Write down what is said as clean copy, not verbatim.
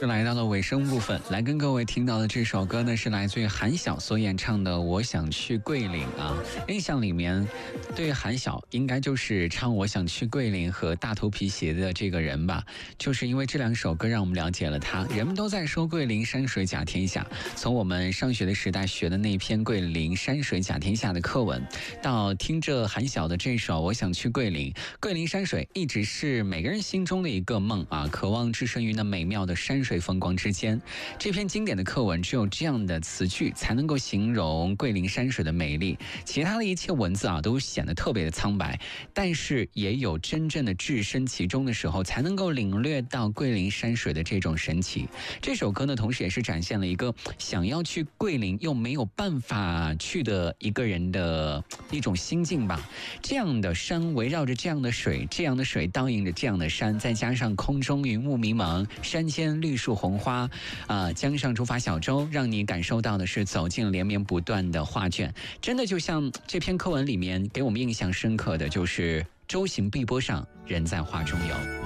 是来到了尾声部分，来跟各位听到的这首歌呢，是来自于韩晓所演唱的《我想去桂林》啊。印象里面，对韩晓应该就是唱《我想去桂林》和大头皮鞋的这个人吧。就是因为这两首歌，让我们了解了他。人们都在说桂林山水甲天下，从我们上学的时代学的那篇桂林山水甲天下的课文，到听着韩晓的这首《我想去桂林》，桂林山水一直是每个人心中的一个梦啊，渴望置身于那美妙的山水风光之间。这篇经典的课文只有这样的词句才能够形容桂林山水的美丽，其他的一切文字啊都显得特别的苍白，但是也有真正的置身其中的时候，才能够领略到桂林山水的这种神奇。这首歌呢，同时也是展现了一个想要去桂林又没有办法去的一个人的一种心境吧。这样的山围绕着这样的水，这样的水倒映着这样的山，再加上空中云雾迷蒙，山间绿树红花，江上竹筏小舟，让你感受到的是走进连绵不断的画卷。真的就像这篇课文里面给我们印象深刻的就是舟行碧波上，人在画中游。